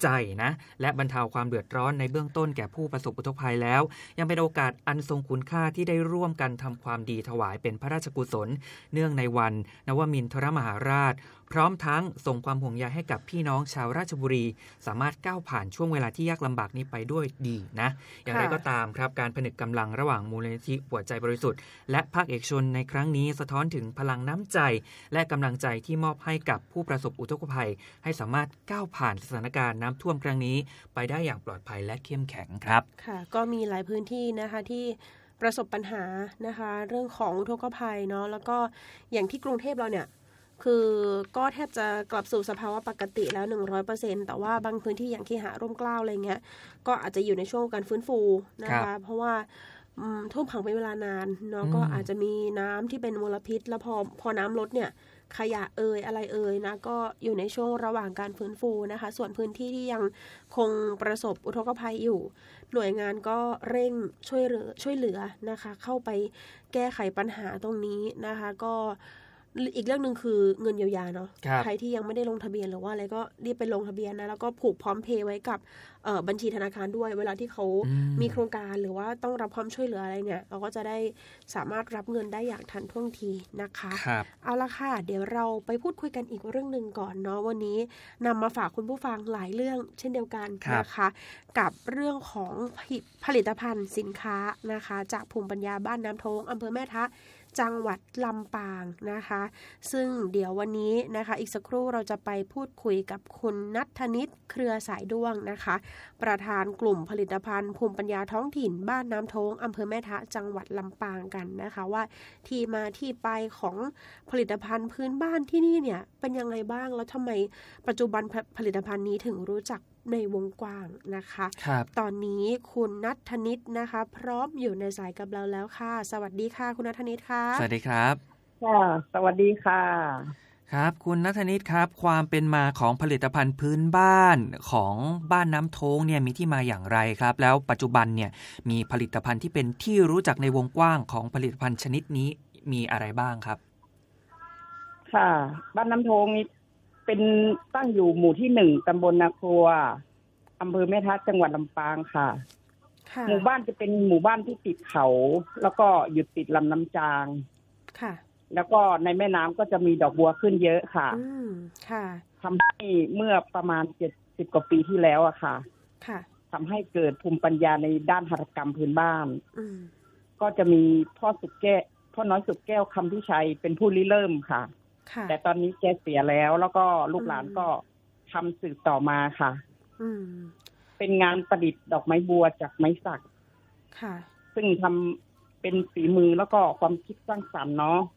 ใจนะและบรรเทาความเดือดร้อนในเบื้องต้นแก่ผู้ประสบอุทกภัยแล้วยังเป็นโอกาสอันทรงคุณค่าที่ได้ร่วมกันทำความดีถวายเป็นพระราชกุศลเนื่องในวันนวมินทรมหาราชพร้อมทั้งส่งความห่วงใยให้กับพี่น้องชาวราชบุรีสามารถก้าวผ่านช่วงเวลาที่ยากลำบากนี้ไปด้วยดีนะอย่างไรก็ตามครับการผนึกกำลังระหว่างมูลนิธิหัวใจบริสุทธิ์และภาคเอกชนในครั้งนี้สะท้อนถึงพลังน้ำใจและกำลังใจที่มอบให้กับผู้ประสบอุทกภัยให้สามารถก้าวผ่านสถานการณ์น้ำท่วมครั้งนี้ไปได้อย่างปลอดภัยและเข้มแข็งครับค่ะก็มีหลายพื้นที่นะคะที่ประสบปัญหานะคะเรื่องของอุทกภัยเนาะแล้วก็อย่างที่กรุงเทพเราเนี่ยคือก็แทบจะกลับสู่สภาวะปกติแล้ว 100% แต่ว่าบางพื้นที่อย่างที่หาร่มเกล้าอะไรเงี้ยก็อาจจะอยู่ในช่วงการฟื้นฟูนะคะเพราะว่าท่วมขังเป็นเวลานานเนาะก็อาจจะมีน้ำที่เป็นมลพิษแล้วพอน้ำลดเนี่ยขยะอะไรนะก็อยู่ในช่วงระหว่างการฟื้นฟูนะคะส่วนพื้นที่ที่ยังคงประสบอุทกภัยอยู่หน่วยงานก็เร่งช่วยเหลือนะคะเข้าไปแก้ไขปัญหาตรงนี้นะคะก็อีกเรื่องนึงคือเงินเยียวยาเนาะใครที่ยังไม่ได้ลงทะเบียนหรือว่าอะไรก็รีบไปลงทะเบียนนะแล้วก็ผูกพร้อมเพย์ไว้กับบัญชีธนาคารด้วยเวลาที่เขามีโครงการหรือว่าต้องรับความช่วยเหลืออะไรเนี่ยเราก็จะได้สามารถรับเงินได้อย่างทันท่วงทีนะคะเอาละค่ะเดี๋ยวเราไปพูดคุยกันอีกเรื่องนึงก่อนเนาะวันนี้นำมาฝากคุณผู้ฟังหลายเรื่องเช่นเดียวกันนะคะกับเรื่องของผลิตภัณฑ์สินค้านะคะจากภูมิปัญญาบ้านน้ำโท้งอำเภอแม่ทะจังหวัดลำปางนะคะซึ่งเดี๋ยววันนี้นะคะอีกสักครู่เราจะไปพูดคุยกับคุณณัฐนิตเครือสายด้วงนะคะประธานกลุ่มผลิตภัณฑ์ภูมิปัญญาท้องถิ่นบ้านน้ำโท้งอำเภอแม่ทะจังหวัดลำปางกันนะคะว่าที่มาที่ไปของผลิตภัณฑ์พื้นบ้านที่นี่เนี่ยเป็นยังไงบ้างแล้วทำไมปัจจุบันผลิตภัณฑ์นี้ถึงรู้จักในวงกว้างนะคะตอนนี้คุณณัฐนิตนะคะพร้อมอยู่ในสายกับเราแล้วค่ะสวัสดีค่ะคุณณัฐนิตค่ะสวัสดีครับค่ะสวัสดีค่ะครับคุณณัฐนิตครับความเป็นมาของผลิตภัณฑ์พื้นบ้านของบ้านน้ำโท้งเนี่ยมีที่มาอย่างไรครับแล้วปัจจุบันเนี่ยมีผลิตภัณฑ์ที่เป็นที่รู้จักในวงกว้างของผลิตภัณฑ์ชนิดนี้มีอะไรบ้างครับค่ะบ้านน้ำโท้งนี้เป็นตั้งอยู่หมู่ที่1ตำบลนาครัวอำเภอแม่ทะจังหวัดลำปางค่ะหมู่บ้านจะเป็นหมู่บ้านที่ติดเขาแล้วก็อยู่ติดลำน้ำจางค่ะแล้วก็ในแม่น้ำก็จะมีดอกบัวขึ้นเยอะค่ะค่ะทำให้เมื่อประมาณ70กว่าปีที่แล้วอะค่ะทำให้เกิดภูมิปัญญาในด้านหัตถกรรมพื้นบ้านก็จะมีพ่อน้อยสุกแก้วคำพิชัยเป็นผู้ริเริ่มค่ะแต่ตอนนี้แกเสียแล้วก็ลูกหลานก็ทำสืบต่อมาค่ะเป็นงานประดิษฐ์ดอกไม้บัวจากไม้สักซึ่งทำเป็นฝีมือแล้วก็ความคิดสร้างสรรค์เนาะ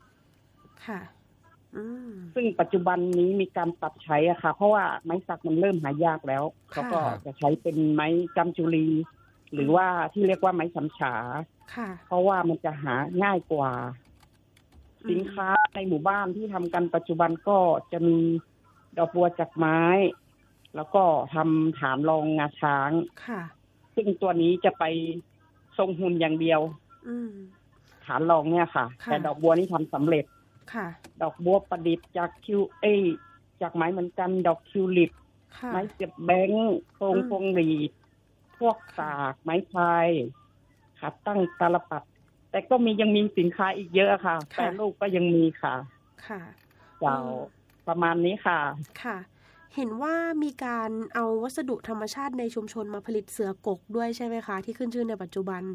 ซึ่งปัจจุบันนี้มีการปรับใช้อะค่ะเพราะว่าไม้สักมันเริ่มหายากแล้วเขาก็จะใช้เป็นไม้จำจุลีหรือว่าที่เรียกว่าไม้สำฉาเพราะว่ามันจะหาง่ายกว่าสินค้าในหมู่บ้านที่ทำกันปัจจุบันก็จะมีดอกบัวจากไม้แล้วก็ทำฐานรองงาช้างซึ่งตัวนี้จะไปทรงหุ่นอย่างเดียวฐานรองเนี่ยค่ะแต่ดอกบัวนี่ทำสำเร็จดอกบัวประดิษฐ์จากจากไม้เหมือนกันดอกทิวลิปไม้เสียบแบงค์โครงพวงหรีดพวกสากไม้พายขาตั้งตาลปัดแต่ก็ยังมีสินค้าอีกเยอะค่ะแต่ลูกก็ยังมีค่ะเจ้าประมาณนี้ค่ะเห็นว่ามีการเอาวัสดุธรรมชาติในชุมชนมาผลิตเสือกกด้วยใช่ไหมคะที่ขึ้นชื่อในปัจจุบัน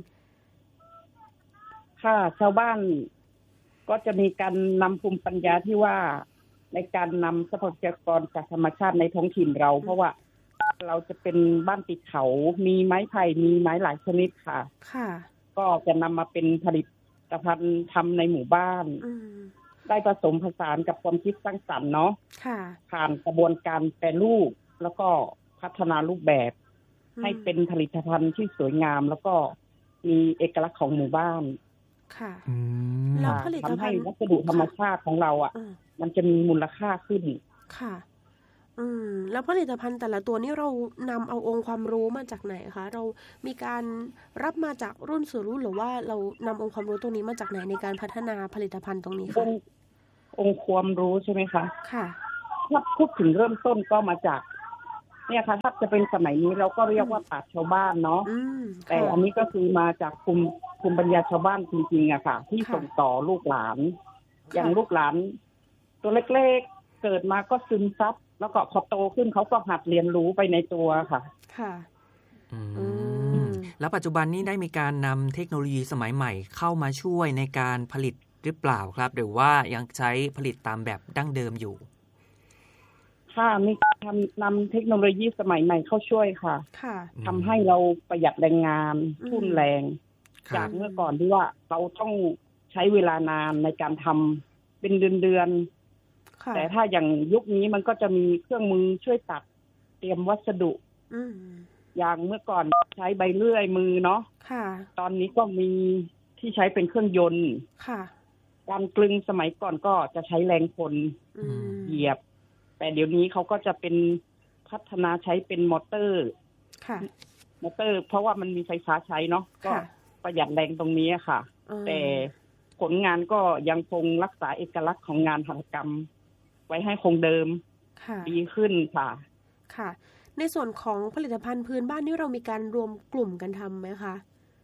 ค่ะชาวบ้านก็จะมีการนำภูมิปัญญาที่ว่าในการนำทรัพยากรจากธรรมชาติในท้องถิ่นเราเพราะว่าเราจะเป็นบ้านติดเขามีไม้ไผ่มีไม้หลายชนิดค่ะก็จะนำมาเป็นผลิตภัณฑ์ทำในหมู่บ้านได้ผสมผสานกับความคิดสร้างสรรค์เนาะผ่านกระบวนการแปรรูปแล้วก็พัฒนารูปแบบให้เป็นผลิตภัณฑ์ที่สวยงามแล้วก็มีเอกลักษณ์ของหมู่บ้านแล้วผลิตภัณฑ์ทำให้วัสดุธรรมชาติของเรามันจะมีมูลค่าขึ้นแล้วผลิตภัณฑ์แต่ละตัวนี้เรานำเอาองค์ความรู้มาจากไหนคะเรามีการรับมาจากรุ่นสู่รุ่นหรือว่าเรานำองค์ความรู้ตรงนี้มาจากไหนในการพัฒนาผลิตภัณฑ์ตรงนี้คะองค์ความรู้ใช่ไหมคะค่ะถ้าพูดถึงเริ่มต้นก็มาจากเนี่ยค่ะถ้าจะเป็นสมัยนี้เราก็เรียกว่าปราชญ์ชาวบ้านเนาะแต่อันนี้ก็คือมาจากภูมิปัญญาชาวบ้านจริงๆอะค่ะที่ส่งต่อลูกหลานอย่างลูกหลานตัวเล็กๆเกิดมาก็ซึมซับแล้วก็พอโตขึ้นเขาก็หัดเรียนรู้ไปในตัวค่ะค่ะแล้วปัจจุบันนี้ได้มีการนำเทคโนโลยีสมัยใหม่เข้ามาช่วยในการผลิตหรือเปล่าครับหรือว่ายังใช้ผลิตตามแบบดั้งเดิมอยู่ค่ะมีการนำเทคโนโลยีสมัยใหม่เข้าช่วยค่ะทำให้เราประหยัดแรงงานทุนแรงจากเมื่อก่อนที่ว่าเราต้องใช้เวลานานในการทำเป็นเดือนๆแต่ถ้าอย่างยุคนี้มันก็จะมีเครื่องมือช่วยตัดเตรียมวัสดุอย่างเมื่อก่อนใช้ใบเลื่อยมือเนาะตอนนี้ก็มีที่ใช้เป็นเครื่องยนต์การกลึงสมัยก่อนก็จะใช้แรงคนเหยียบแต่เดี๋ยวนี้เขาก็จะเป็นพัฒนาใช้เป็นมอเตอร์มอเตอร์เพราะว่ามันมีไฟฟ้าใช้เนาะก็ประหยัดแรงตรงนี้ค่ะแต่ผลงานก็ยังคงรักษาเอกลักษณ์ของงานหัตถกรรมไว้ให้คงเดิมดีขึ้นค่ะค่ะในส่วนของผลิตภัณฑ์พื้นบ้านนี่เรามีการรวมกลุ่มกันทำไหมคะ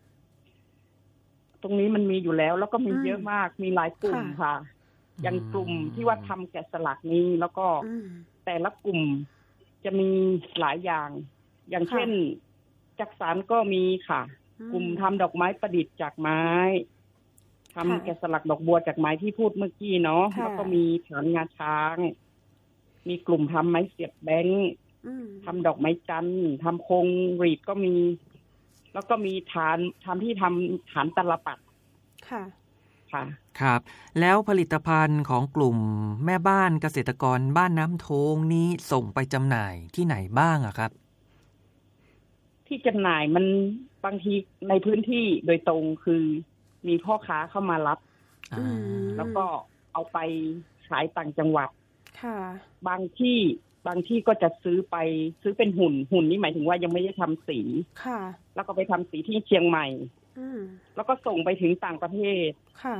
ตรงนี้มันมีอยู่แล้วแล้วก็มีเยอะมากมีหลายกลุ่มค่ะอย่างกลุ่มที่ว่าทำแกะสลักนี้แล้วก็แต่ละกลุ่มจะมีหลายอย่างเช่นจักสานก็มีค่ะกลุ่มทำดอกไม้ประดิษฐ์จากไม้ทำแกะสลักดอกบัวจากไม้ที่พูดเมื่อกี้เนาะแล้วก็มีฐานงาช้างมีกลุ่มทำไม้เสียบแบงค์ทำดอกไม้จันทร์ทำโครงรีดก็มีแล้วก็มีฐานฐานตลับปัดค่ะครับแล้วผลิตภัณฑ์ของกลุ่มแม่บ้านเกษตรกรบ้านน้ำโทงนี้ส่งไปจำหน่ายที่ไหนบ้างอะครับที่จำหน่ายมันบางทีในพื้นที่โดยตรงคือมีพ่อค้าเข้ามารับแล้วก็เอาไปขายต่างจังหวัดบางที่ก็จะซื้อเป็นหุ่นนี่หมายถึงว่ายังไม่ได้ทำสีแล้วก็ไปทำสีที่เชียงใหม่แล้วก็ส่งไปถึงต่างประเทศค่ะ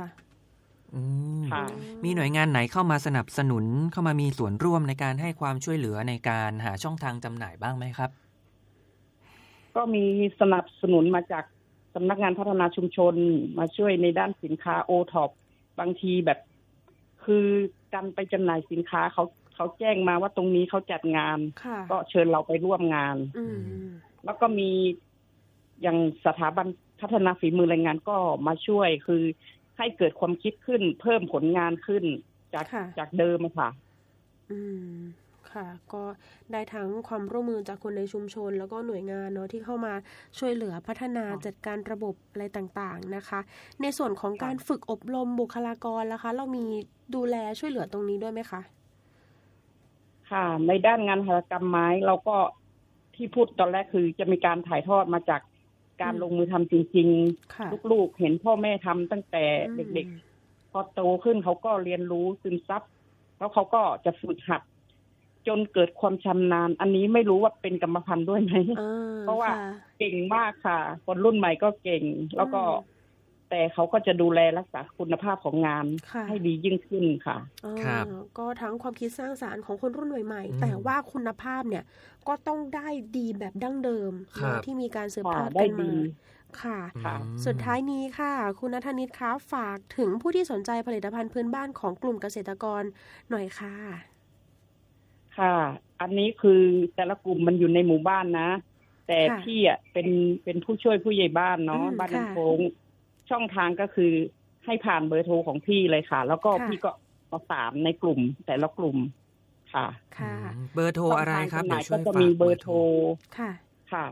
มีหน่วยงานไหนเข้ามาสนับสนุนเข้ามามีส่วนร่วมในการให้ความช่วยเหลือในการหาช่องทางจำหน่ายบ้างไหมครับก็มีสนับสนุนมาจากสำนักงานพัฒนาชุมชนมาช่วยในด้านสินค้า O-Top บางทีแบบคือการไปจำหน่ายสินค้าเขาแจ้งมาว่าตรงนี้เขาจัดงานก็เชิญเราไปร่วมงานแล้วก็มีอย่างสถาบันพัฒนาฝีมือแรงงานก็มาช่วยคือให้เกิดความคิดขึ้นเพิ่มผลงานขึ้นจากเดิมค่ะค่ะก็ได้ทั้งความร่วมมือจากคนในชุมชนแล้วก็หน่วยงานเนาะที่เข้ามาช่วยเหลือพัฒนาจัดการระบบอะไรต่างๆนะคะในส่วนของการฝึกอบรมบุคลากรล่ะคะเรามีดูแลช่วยเหลือตรงนี้ด้วยไหมคะค่ะในด้านงานหัตถกรรมไม้เราก็ที่พูดตอนแรกคือจะมีการถ่ายทอดมาจากการลงมือทำจริงๆลูกๆเห็นพ่อแม่ทำตั้งแต่เด็กๆพอโตขึ้นเขาก็เรียนรู้ซึมซับแล้วเขาก็จะฝึกหัดจนเกิดความชำนาญอันนี้ไม่รู้ว่าเป็นกรรมพันธุ์ด้วยไหมเพราะว่าเก่งมากค่ะคนรุ่นใหม่ก็เก่งแล้วก็แต่เขาก็จะดูแลรักษาคุณภาพของงานให้ดียิ่งขึ้นค่ะก็ทั้งความคิดสร้างสรรค์ของคนรุ่นใหม่ๆแต่ว่าคุณภาพเนี่ยก็ต้องได้ดีแบบดั้งเดิมที่มีการสืบทอดกันมาค่ะสุดท้ายนี้ค่ะคุณณัฐนิตคะฝากถึงผู้ที่สนใจผลิตภัณฑ์พื้นบ้านของกลุ่มเกษตรกรหน่อยค่ะค่ะอันนี้คือแต่ละกลุ่มมันอยู่ในหมู่บ้านนะแต่พี่อ่ะเป็นผู้ช่วยผู้ใหญ่บ้านเนาะบ้านน้ำโขงช่องทางก็คือให้ผ่านเบอร์โทรของพี่เลยค่ะแล้วก็พี่ก็ประสานในกลุ่มแต่ละกลุ่มค่ะเบอร์โทรอะไรครับเดี๋ยวช่วยฝากมีเบอร์โทรค่ะ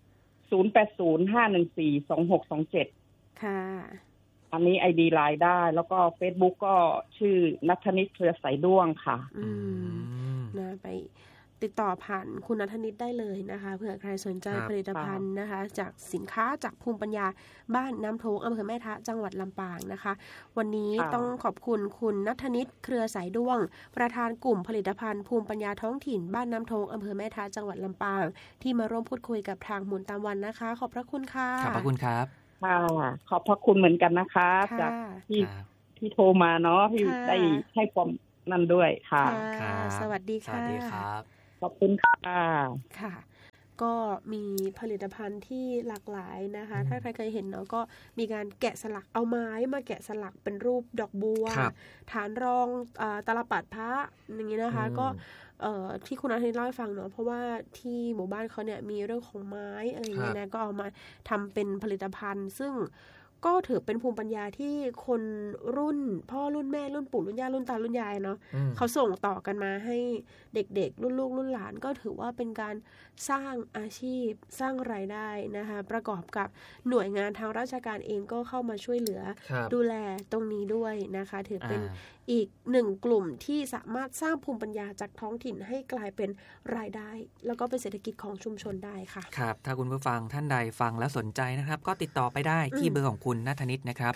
0805142627 ค่ะอันนี้ ID ไลน์ได้แล้วก็ Facebook ก็ชื่อณัฐนิตเครือสายด้วงค่ะนะไปติดต่อผ่านคุณณัฐนิตได้เลยนะคะเผื่อใครสนใจผลิตภัณฑ์นะคะจากสินค้าจากภูมิปัญญาบ้านน้ำโทงอำเภอแม่ทะจังหวัดลำปางนะคะวันนี้ต้องขอบคุณคุณณัฐนิตเครือสายด้วงประธานกลุ่มผลิตภัณฑ์ภูมิปัญญาท้องถิ่นบ้านน้ำโทงอำเภอแม่ทะจังหวัดลำปางที่มาร่วมพูดคุยกับทางหมุนตามวันนะคะขอบพระคุณค่ะขอบพระคุณครับค่ะขอบพระคุณเหมือนกันนะคะจากที่โทรมาเนาะที่ได้ให้ความนั่นด้วยค่ะสวัสดีค่ะสขอบคุณค่ะค่ะก็มีผลิตภัณฑ์ที่หลากหลายนะคะถ้าใครเคยเห็นเนาะก็มีการแกะสลักเอาไม้มาแกะสลักเป็นรูปดอกบัวฐานรองตลับปัดพระอย่างนี้นะคะก็ที่คุณอาทิตย์เล่าให้ฟังเนาะเพราะว่าที่หมู่บ้านเขาเนี่ยมีเรื่องของไม้อะไรอย่างเงี้ยนะก็เอามาทำเป็นผลิตภัณฑ์ซึ่งก็ถือเป็นภูมิปัญญาที่คนรุ่นพ่อรุ่นแม่รุ่นปู่รุ่นย่ารุ่นตารุ่นยายเนาะเขาส่งต่อกันมาให้เด็กๆรุ่นลูกรุ่นหลานก็ถือว่าเป็นการสร้างอาชีพสร้างรายได้นะคะประกอบกับหน่วยงานทางราชการเองก็เข้ามาช่วยเหลือดูแลตรงนี้ด้วยนะคะถือเป็นอีกหนึ่งกลุ่มที่สามารถสร้างภูมิปัญญาจากท้องถิ่นให้กลายเป็นรายได้แล้วก็เป็นเศรษฐกิจของชุมชนได้ค่ะครับถ้าคุณผู้ฟังท่านใดฟังแล้วสนใจนะครับก็ติดต่อไปได้ที่เบอร์ของคุณณัฐนิตนะครับ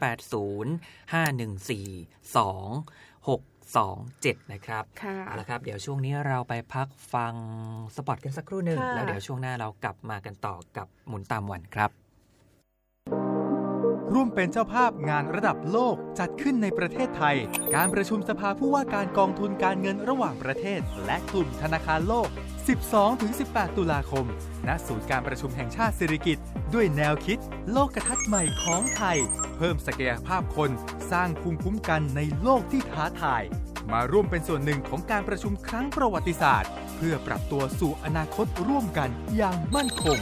0805142627นะครับเอาละครับเดี๋ยวช่วงนี้เราไปพักฟังสปอตกันสักครู่นึงแล้วเดี๋ยวช่วงหน้าเรากลับมากันต่อกับหมุนตามวันครับร่วมเป็นเจ้าภาพงานระดับโลกจัดขึ้นในประเทศไทยการประชุมสภาผู้ว่าการกองทุนการเงินระหว่างประเทศและกลุ่มธนาคารโลก 12-18 ตุลาคมณศูนย์การประชุมแห่งชาติสิริกิติ์ด้วยแนวคิดโลกทัศน์ใหม่ของไทยเพิ่มศักยภาพคนสร้างภูมิคุ้มกันในโลกที่ท้าทายมาร่วมเป็นส่วนหนึ่งของการประชุมครั้งประวัติศาสตร์เพื่อปรับตัวสู่อนาคตร่วมกันอย่างมั่นคง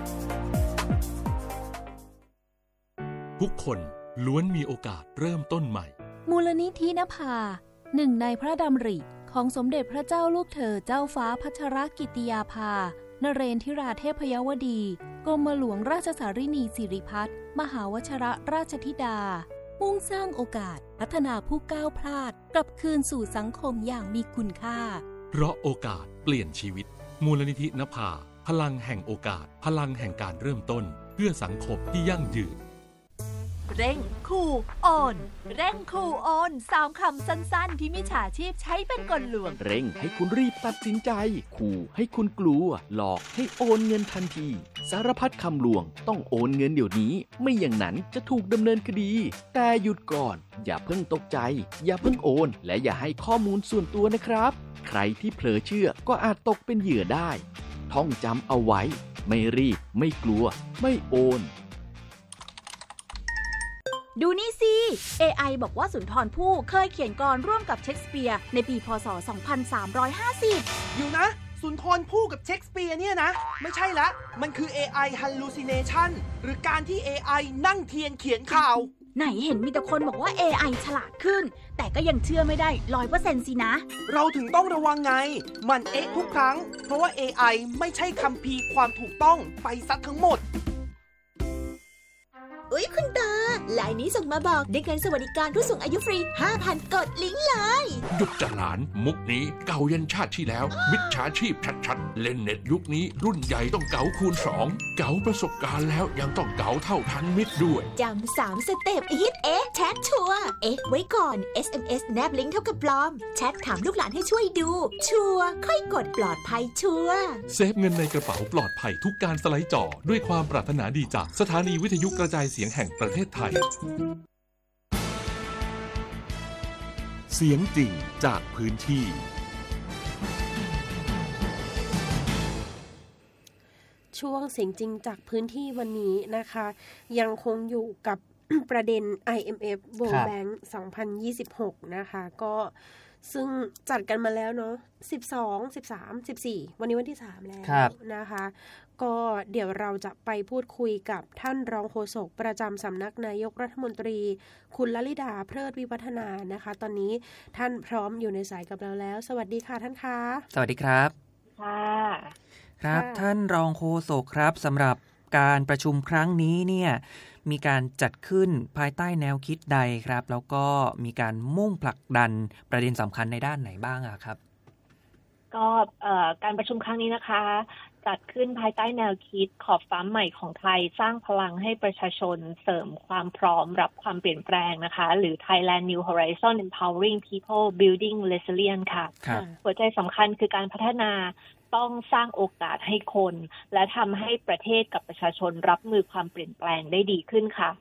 ทุกคนล้วนมีโอกาสเริ่มต้นใหม่มูลนิธินภาหนึ่งในพระดำริของสมเด็จพระเจ้าลูกเธอเจ้าฟ้าพัชรกิติยาภานเรนทิราเทพยวดีกรมหลวงราชสารินีสิริพัฒน์มหาวชรราชธิดามุ่งสร้างโอกาสพัฒนาผู้ก้าวพลาดกลับคืนสู่สังคมอย่างมีคุณค่าเพราะโอกาสเปลี่ยนชีวิตมูลนิธินภาพลังแห่งโอกาสพลังแห่งการเริ่มต้นเพื่อสังคมที่ยั่งยืนเร่งคูโอนเร่งคูโอน3 คำสั้นๆที่มิจฉาชีพใช้เป็นกลลวงเร่งให้คุณรีบตัดสินใจขู่ให้คุณกลัวหลอกให้โอนเงินทันทีสารพัดคำลวงต้องโอนเงินเดี๋ยวนี้ไม่อย่างนั้นจะถูกดำเนินคดีแต่หยุดก่อนอย่าเพิ่งตกใจอย่าเพิ่งโอนและอย่าให้ข้อมูลส่วนตัวนะครับใครที่เผลอเชื่อก็อาจตกเป็นเหยื่อได้ท่องจำเอาไว้ไม่รีบไม่กลัวไม่โอนดูนี่สิ AI บอกว่าสุนทรภู่เคยเขียนกลอนร่วมกับเชคสเปียร์ในปีพ.ศ. 2350 อยู่นะสุนทรภู่กับเชคสเปียร์เนี่ยนะไม่ใช่ละมันคือ AI hallucination หรือการที่ AI นั่งเทียนเขียนข่าวไหนเห็นมีแต่คนบอกว่า AI ฉลาดขึ้นแต่ก็ยังเชื่อไม่ได้ 100% สินะเราถึงต้องระวังไงมันทุกครั้งเพราะว่า AI ไม่ใช่คัมภีร์ความถูกต้องไปซะทั้งหมดอุ๊ยคุณตาไลน์นี้ส่งมาบอกได้เงินสวัสดิการผู้สูงอายุฟรี 5,000 กดลิงก์เลยหยุดจะหลานมุกนี้เก่ายันชาติที่แล้วมิจฉาชีพชัดๆเล่นเน็ตยุคนี้รุ่นใหญ่ต้องเก๋าคูณ2เก๋าประสบการณ์แล้วยังต้องเก๋าเท่าทันมิตรด้วยจำ3 สเต็ปฮิตแชทชัวร์ไว้ก่อน SMS แนบลิงก์เท่ากับปลอมแชทถามลูกหลานให้ช่วยดูชัวร์ค่อยกดปลอดภัยชัวร์เซฟเงินในกระเป๋าปลอดภัยทุกการสไลด์จอด้วยความปรารถนาดีจากสถานีวิทยุกระจายเสียงแห่งประเทศไทยเสียงจริงจากพื้นที่ช่วงเสียงจริงจากพื้นที่วันนี้นะคะยังคงอยู่กับ ประเด็น IMF World Bank 2026 นะคะก็ซึ่งจัดกันมาแล้วเนาะ12, 13, 14วันนี้วันที่3แล้วนะคะก็เดี๋ยวเราจะไปพูดคุยกับท่านรองโฆษกประจำสำนักนายกรัฐมนตรีคุณลลิดาเพลิดวิวัฒนานะคะตอนนี้ท่านพร้อมอยู่ในสายกับเราแล้วสวัสดีค่ะท่านคะสวัสดีครับค่ะครับท่านรองโฆษกครับสำหรับการประชุมครั้งนี้เนี่ยมีการจัดขึ้นภายใต้แนวคิดใดครับแล้วก็มีการมุ่งผลักดันประเด็นสำคัญในด้านไหนบ้างครับก็การประชุมครั้งนี้นะคะจัดขึ้นภายใต้แนวคิดขอบฟ้าใหม่ของไทยสร้างพลังให้ประชาชนเสริมความพร้อมรับความเปลี่ยนแปลงนะคะหรือ Thailand New Horizon Empowering People Building Resilience ค่ะหัวใจสำคัญคือการพัฒนาต้องสร้างโอกาสให้คนและทำให้ประเทศกับประชาชนรับมือความเปลี่ยนแปลงได้ดีขึ้นค่ะ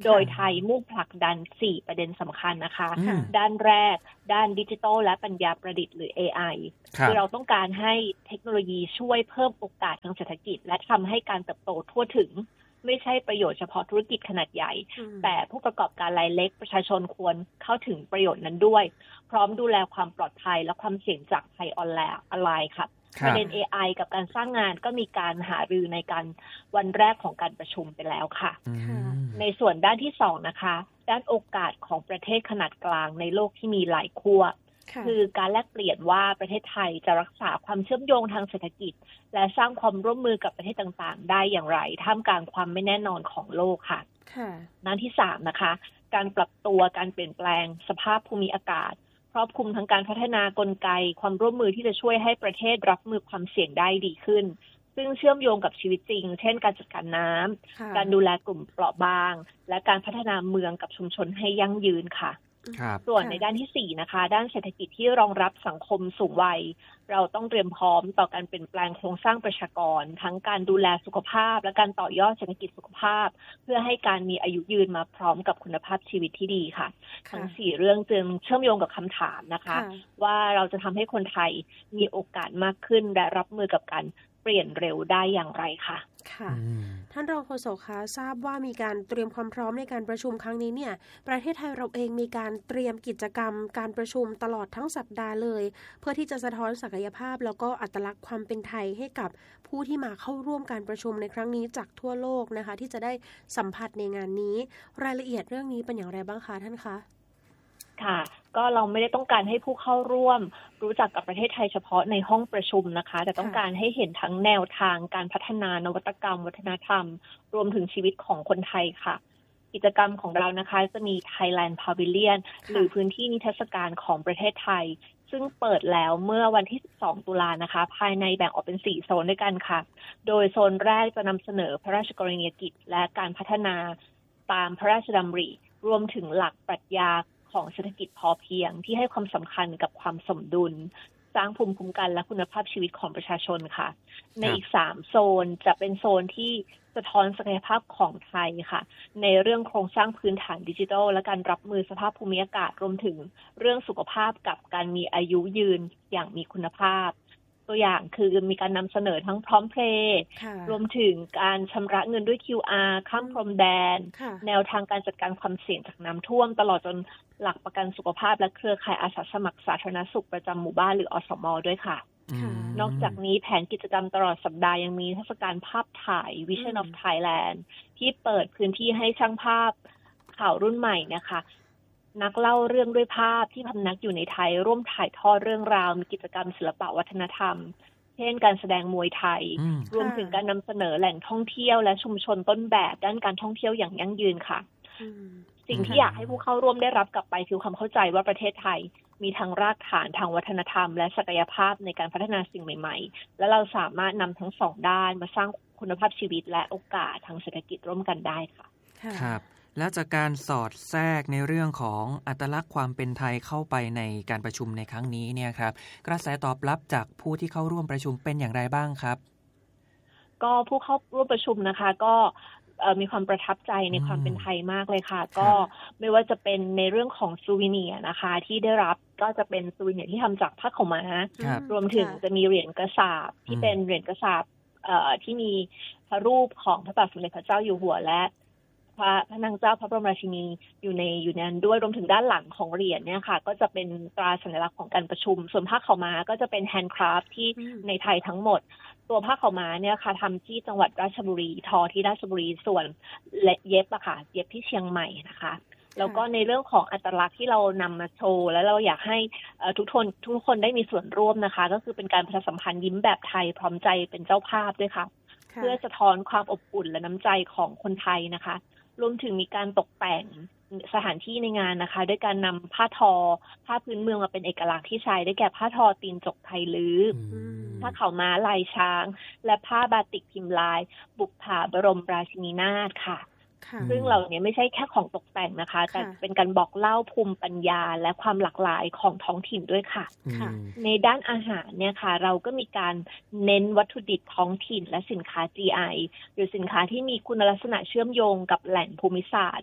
โดยไทยมุ่งผลักดัน4ประเด็นสำคัญนะคะด้านแรกด้านดิจิทัลและปัญญาประดิษฐ์หรือ AI คือเราต้องการให้เทคโนโลยีช่วยเพิ่มโอกาสทางเศรษฐกิจและทำให้การเติบโตทั่วถึงไม่ใช่ประโยชน์เฉพาะธุรกิจขนาดใหญ่แต่ผู้ประกอบการรายเล็กประชาชนควรเข้าถึงประโยชน์นั้นด้วยพร้อมดูแลความปลอดภัยและความเสี่ยงจากภัยออนไลน์ค่ะประเด็น AI กับการสร้างงานก็มีการหารือในการวันแรกของการประชุมไปแล้วค่ะในส่วนด้านที่2นะคะด้านโอกาสของประเทศขนาดกลางในโลกที่มีหลายขั้วคือการแลกเปลี่ยนว่าประเทศไทยจะรักษาความเชื่อมโยงทางเศรษฐกิจและสร้างความร่วมมือกับประเทศต่างๆได้อย่างไรท่ามกลางความไม่แน่นอนของโลกค่ะด้านที่3นะคะการปรับตัวการเปลี่ยนแปลงสภาพภูมิอากาศครอบคลุมทั้งการพัฒนากลไกความร่วมมือที่จะช่วยให้ประเทศรับมือความเสี่ยงได้ดีขึ้นซึ่งเชื่อมโยงกับชีวิตจริงเช่นการจัดการน้ำการดูแลกลุ่มเปราะบางและการพัฒนาเมืองกับชุมชนให้ยั่งยืนค่ะส่วนในด้านที่4นะคะด้านเศรษฐกิจที่รองรับสังคมสูงวัยเราต้องเตรียมพร้อมต่อการเปลี่ยนแปลงโครงสร้างประชากรทั้งการดูแลสุขภาพและการต่อยอดเศรษฐกิจสุขภาพเพื่อให้การมีอายุยืนมาพร้อมกับคุณภาพชีวิตที่ดีค่ะทั้ง4เรื่องจึงเชื่อมโยงกับคำถามนะคะว่าเราจะทำให้คนไทยมีโอกาสมากขึ้นและรับมือกับการเปลี่ยนเร็วได้อย่างไรค่ะค่ะท่านรองโฆษกคะทราบว่ามีการเตรียมความพร้อมในการประชุมครั้งนี้เนี่ยประเทศไทยเราเองมีการเตรียมกิจกรรมการประชุมตลอดทั้งสัปดาห์เลยเพื่อที่จะสะท้อนศักยภาพแล้วก็อัตลักษณ์ความเป็นไทยให้กับผู้ที่มาเข้าร่วมการประชุมในครั้งนี้จากทั่วโลกนะคะที่จะได้สัมผัสในงานนี้รายละเอียดเรื่องนี้เป็นอย่างไรบ้างคะท่านคะค่ะก็เราไม่ได้ต้องการให้ผู้เข้าร่วมรู้จักกับประเทศไทยเฉพาะในห้องประชุมนะคะแต่ต้องการให้เห็นทั้งแนวทางการพัฒนานวัตกรรมวัฒนธรรมรวมถึงชีวิตของคนไทยค่ะกิจกรรมของเรานะคะจะมี Thailand Pavilion หรือพื้นที่นิทรรศการของประเทศไทยซึ่งเปิดแล้วเมื่อวันที่12ตุลานะคะภายในแบ่งออกเป็น4โซนด้วยกันค่ะโดยโซนแรกจะนำเสนอพระราชกรณียกิจและการพัฒนาตามพระราชดำริรวมถึงหลักปรัชญาของเศรษฐกิจพอเพียงที่ให้ความสำคัญกับความสมดุลสร้างภูมิคุ้มกันและคุณภาพชีวิตของประชาชนค่ะในอีก3โซนจะเป็นโซนที่สะท้อนศักยภาพของไทยค่ะในเรื่องโครงสร้างพื้นฐานดิจิทัลและการรับมือสภาพภูมิอากาศรวมถึงเรื่องสุขภาพกับการมีอายุยืนอย่างมีคุณภาพตัวอย่างคือมีการนำเสนอทั้งพร้อมเพย์รวมถึงการชำระเงินด้วย QR ข้ามพรมแดนแนวทางการจัดการความเสี่ยงจากน้ำท่วมตลอดจนหลักประกันสุขภาพและเครือข่ายอาสาสมัครสาธารณสุขประจำหมู่บ้านหรืออสม.ด้วยค่ะนอกจากนี้แผนกิจกรรมตลอดสัปดาห์ยังมีเทศกาลภาพถ่าย Vision of Thailand ที่เปิดพื้นที่ให้ช่างภาพข่าวรุ่นใหม่นะคะนักเล่าเรื่องด้วยภาพที่พำนักอยู่ในไทยร่วมถ่ายทอดเรื่องราวมีกิจกรรมศิลปะวัฒนธรรมเช่นการแสดงมวยไทยรวมถึงการนำเสนอแหล่งท่องเที่ยวและชุมชนต้นแบบด้านการท่องเที่ยวอย่างยั่งยืนค่ะสิ่งที่อยากให้ผู้เข้าร่วมได้รับกลับไปคือความเข้าใจว่าประเทศไทยมีทั้งรากฐานทางวัฒนธรรมและศักยภาพในการพัฒนาสิ่งใหม่ๆและเราสามารถนำทั้งสองด้านมาสร้างคุณภาพชีวิตและโอกาสทางเศรษฐกิจร่วมกันได้ค่ะครับแล้วจากการสอดแทรกในเรื่องของอัตลักษณ์ความเป็นไทยเข้าไปในการประชุมในครั้งนี้เนี่ยครับกระแสตอบรับจากผู้ที่เข้าร่วมประชุมเป็นอย่างไรบ้างครับก็ผู้เข้าร่วมประชุมนะคะก็มีความประทับใจในความเป็นไทยมากเลยค่ะก็ไม่ว่าจะเป็นในเรื่องของซูวิเนียร์นะคะที่ได้รับก็จะเป็นซูวิเนียร์ที่ทำจากผ้าขาวม้ารวมถึงจะมีเหรียญกระสาบที่เป็นเหรียญกระสาบที่มีพระรูปของพระบาทสมเด็จพระเจ้าอยู่หัวและพระนางเจ้าพระบรมราชินีอยู่ในนั้นด้วยรวมถึงด้านหลังของเหรียญเนี่ยค่ะก็จะเป็นตราสัญลักษณ์ของการประชุมส่วนผ้าขาวม้าก็จะเป็นแฮนด์คราฟต์ที่ในไทยทั้งหมดตัวผ้าขาวม้าเนี่ยค่ะทำที่จังหวัดราชบุรีทอที่ราชบุรีส่วนเย็บอะค่ะเย็บที่เชียงใหม่นะคะแล้วก็ในเรื่องของอัตลักษณ์ที่เรานำมาโชว์แล้วเราอยากให้ทุกคนได้มีส่วนร่วมนะคะก็คือเป็นการประชาสัมพันธ์ยิ้มแบบไทยพร้อมใจเป็นเจ้าภาพด้วยค่ะเพื่อสะท้อนความอบอุ่นและน้ำใจของคนไทยนะคะรวมถึงมีการตกแต่งสถานที่ในงานนะคะด้วยการนำผ้าทอผ้าพื้นเมืองมาเป็นเอกลักษณ์ที่ใช้ได้แก่ผ้าทอตีนจกไทยลื้อผ้าขาวม้าลายช้างและผ้าบาติกพิมพ์ลายบุปผาบรมราชินีนาถค่ะซึ่งเหล่านี้ไม่ใช่แค่ของตกแต่งนะคะแต่เป็นการบอกเล่าภูมิปัญญาและความหลากหลายของท้องถิ่นด้วยค่ะในด้านอาหารเนี่ยค่ะเราก็มีการเน้นวัตถุดิบท้องถิ่นและสินค้า GI หรือสินค้าที่มีคุณลักษณะเชื่อมโยงกับแหล่งภูมิศาสตร์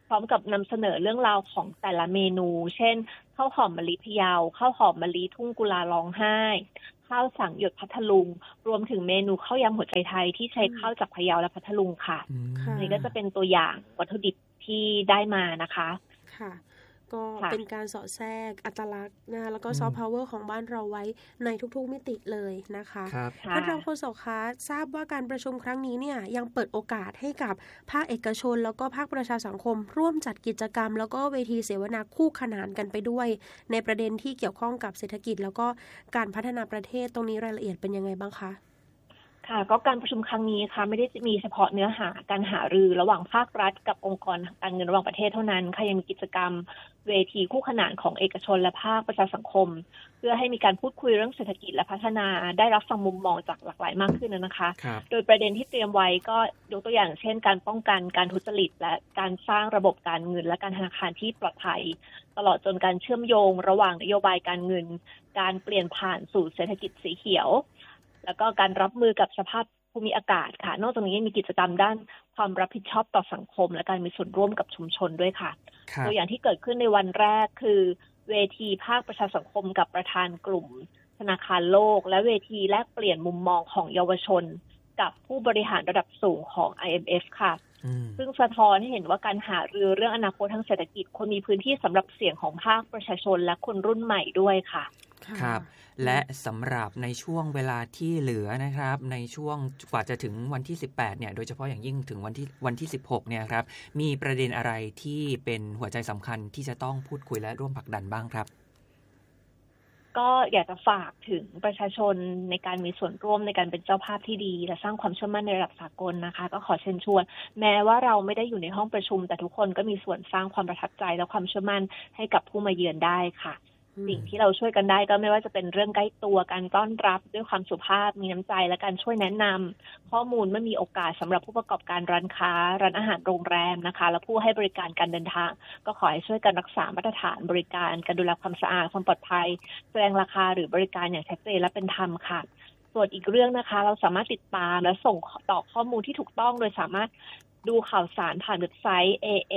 พร้อมกับนำเสนอเรื่องราวของแต่ละเมนูเช่นข้าวหอมมะลิพะเยาข้าวหอมมะลิทุ่งกุลาร้องไห้ข้าวสังหยดพัทลุงรวมถึงเมนูข้าวยำหัวใจไทยที่ใช้ข้าวจากพะเยาและพัทลุงค่ะนี่ก็จะเป็นตัวอย่างวัตถุดิบที่ได้มานะคะค่ะก็เป็นการสอดแทรกอัตลักษณ์นะคะแล้วก็ซอฟต์พาวเวอร์ของบ้านเราไว้ในทุกๆมิติเลยนะคะท่านรองโฆษกคะทราบว่าการประชุมครั้งนี้เนี่ยยังเปิดโอกาสให้กับภาคเอกชนแล้วก็ภาคประชาสังคมร่วมจัดกิจกรรมแล้วก็เวทีเสวนาคู่ขนานกันไปด้วยในประเด็นที่เกี่ยวข้องกับเศรษฐกิจแล้วก็การพัฒนาประเทศตรงนี้รายละเอียดเป็นยังไงบ้างคะค่ะก็การประชุมครั้งนี้ค่ะไม่ได้มีเฉพาะเนื้อหาการหารือระหว่างภาครัฐกับองค์กรการเงินระหว่างประเทศเท่านั้นค่ะยังมีกิจกรรมเวทีคู่ขนานของเอกชนและภาคประชาสังคมเพื่อให้มีการพูดคุยเรื่องเศรษฐกิจและพัฒนาได้รับฟังมุมมองจากหลากหลายมากขึ้นนะคะโดยประเด็นที่เตรียมไว้ก็ยกตัวอย่างเช่นการป้องกันการทุจริตและการสร้างระบบการเงินและการธนาคารที่ปลอดภัยตลอดจนการเชื่อมโยงระหว่างนโยบายการเงินการเปลี่ยนผ่านสู่เศรษฐกิจสีเขียวแล้วก็การรับมือกับสภาพภูมิอากาศค่ะนอกจากนี้ยังมีกิจกรรมด้านความรับผิดชอบต่อสังคมและการมีส่วนร่วมกับชุมชนด้วยค่ะตัวอย่างที่เกิดขึ้นในวันแรกคือเวทีภาคประชาสังคมกับประธานกลุ่มธนาคารโลกและเวทีแลกเปลี่ยนมุมมองของเยาวชนกับผู้บริหารระดับสูงของ IMF ค่ะซึ่งสะท้อนให้เห็นว่าการหารือเรื่องอนาคตทางเศรษฐกิจควรมีพื้นที่สำหรับเสียงของภาคประชาชนและคนรุ่นใหม่ด้วยค่ะครับและสำหรับในช่วงเวลาที่เหลือนะครับในช่วงกว่าจะถึงวันที่18เนี่ยโดยเฉพาะอย่างยิ่งถึงวันที่16เนี่ยครับมีประเด็นอะไรที่เป็นหัวใจสำคัญที่จะต้องพูดคุยและร่วมผลักดันบ้างครับก็อยากจะฝากถึงประชาชนในการมีส่วนร่วมในการเป็นเจ้าภาพที่ดีและสร้างความเชื่อมั่นในระดับสากลนะคะก็ขอเชิญชวนแม้ว่าเราไม่ได้อยู่ในห้องประชุมแต่ทุกคนก็มีส่วนสร้างความประทับใจและความเชื่อมั่นให้กับผู้มาเยือนได้ค่ะสิ่งที่เราช่วยกันได้ก็ไม่ว่าจะเป็นเรื่องใกล้ตัวการต้อนรับด้วยความสุภาพมีน้ำใจและการช่วยแนะนำข้อมูลเมื่อมีโอกาสสำหรับผู้ประกอบการร้านค้าร้านอาหารโรงแรมนะคะและผู้ให้บริการการเดินทางก็ขอให้ช่วยกันรักษามาตรฐานบริการการดูแลความสะอาดความปลอดภัยแสดงราคาหรือบริการอย่างชัดเจนและเป็นธรรมค่ะส่วนอีกเรื่องนะคะเราสามารถติดตามและส่งต่อข้อมูลที่ถูกต้องโดยสามารถดูข่าวสารผ่านเว็บไซต์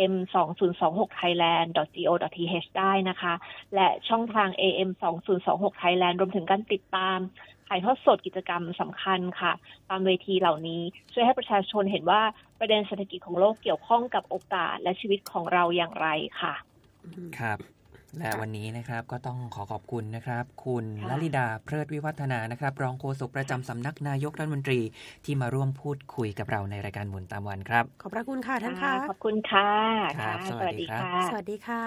am2026thailand.go.th ได้นะคะและช่องทาง am2026thailand รวมถึงการติดตามถ่ายทอดสดกิจกรรมสำคัญค่ะตามเวทีเหล่านี้ช่วยให้ประชาชนเห็นว่าประเด็นเศรษฐกิจของโลกเกี่ยวข้องกับโอกาสและชีวิตของเราอย่างไรค่ะครับและวันนี้นะครับก็ต้องขอบคุณนะครับคุณลลิดาเพลิดวิวัฒนานะครับรองโฆษกประจำสำนักนายกรัฐมนตรีที่มาร่วมพูดคุยกับเราในรายการหมุนตามวันครับขอบพระคุณค่ะท่านค่ะขอบคุณค่ะสวัสดีค่ะสวัสดีค่ะ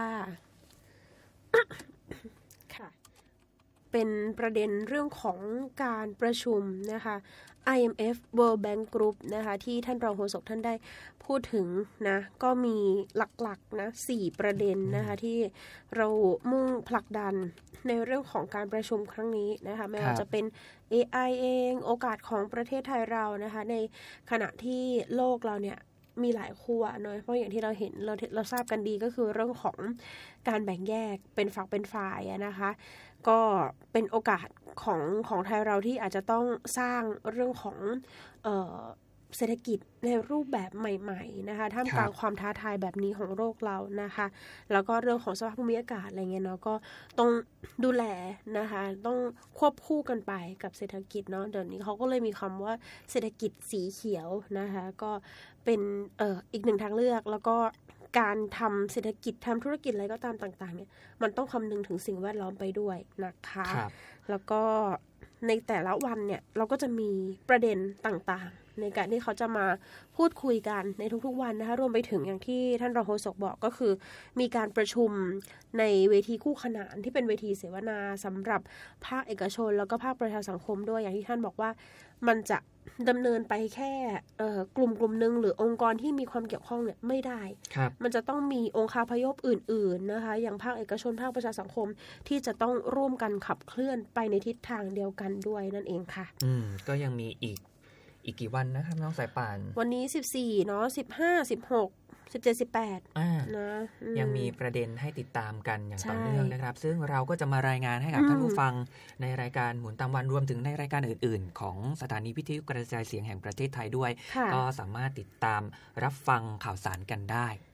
ค่ะเป็นประเด็นเรื่องของการประชุมนะคะ IMF World Bank Group นะคะที่ท่านรองโฆษกท่านได้พูดถึงนะก็มีหลักๆนะ4ประเด็นนะคะที่เรามุ่งผลักดันในเรื่องของการประชุมครั้งนี้นะคะไม่ว่าจะเป็น AI เองโอกาสของประเทศไทยเรานะคะในขณะที่โลกเราเนี่ยมีหลายขั้วเนอะเพราะอย่างที่เราเห็นเราทราบกันดีก็คือเรื่องของการแบ่งแยกเป็นฝักเป็นฝ่ายนะคะก็เป็นโอกาสของไทยเราที่อาจจะต้องสร้างเรื่องของเศรษฐกิจในรูปแบบใหม่ๆนะคะท่ามกลางความท้าทายแบบนี้ของโลกเรานะคะแล้วก็เรื่องของสภาพภูมิอากาศอะไรเงี้ยเนาะก็ต้องดูแลนะคะต้องควบคู่กันไปกับเศรษฐกิจเนาะเดี๋ยวนี้เขาก็เลยมีคำว่าเศรษฐกิจสีเขียวนะคะก็เป็นอีกหนึ่งทางเลือกแล้วก็การทำเศรษฐกิจทำธุรกิจอะไรก็ตามต่างๆเนี่ยมันต้องคำนึงถึงสิ่งแวดล้อมไปด้วยนะคะแล้วก็ในแต่ละวันเนี่ยเราก็จะมีประเด็นต่างๆในการที่เขาจะมาพูดคุยกันในทุกๆวันนะคะรวมไปถึงอย่างที่ท่านรองโฆษกบอกก็คือมีการประชุมในเวทีคู่ขนานที่เป็นเวทีเสวนาสำหรับภาคเอกชนแล้วก็ภาคประชาสังคมด้วยอย่างที่ท่านบอกว่ามันจะดำเนินไปแค่กลุ่มนึงหรือองค์กรที่มีความเกี่ยวข้องเนี่ยไม่ได้มันจะต้องมีองค์คาพยพอื่นๆนะคะอย่างภาคเอกชนภาคประชาสังคมที่จะต้องร่วมกันขับเคลื่อนไปในทิศทางเดียวกันด้วยนั่นเองค่ะก็ยังมีอีกกี่วันนะครับน้องสายป่านวันนี้14เนาะ15 16 17 18นะยังมีประเด็นให้ติดตามกันอย่างต่อเนื่องนะครับซึ่งเราก็จะมารายงานให้กับท่านผู้ฟังในรายการหมุนตามวันรวมถึงในรายการอื่นๆของสถานีวิทยุกระจายเสียงแห่งประเทศไทยด้วยก็สามารถติดตามรับฟังข่าวสารกันได้